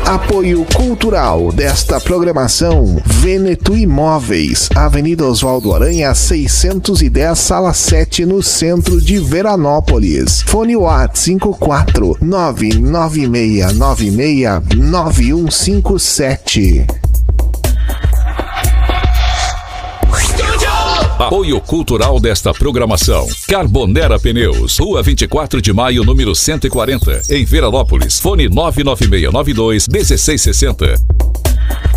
Apoio cultural desta programação: Vêneto Imóveis, Avenida Oswaldo Aranha 610, Sala 7, no centro de Veranópolis. Fone WhatsApp 54966969157. Apoio cultural desta programação: Carbonera Pneus, Rua 24 de Maio, número 140, em Veranópolis. Fone 99692-1660.